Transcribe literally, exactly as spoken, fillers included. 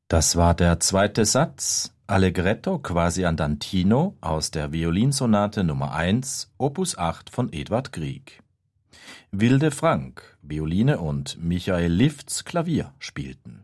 Das war der zweite Satz, Allegretto quasi andantino aus der Violinsonate Nummer eins, Opus acht von Edvard Grieg. Wilde Frank, Violine und Michael Lifts Klavier spielten.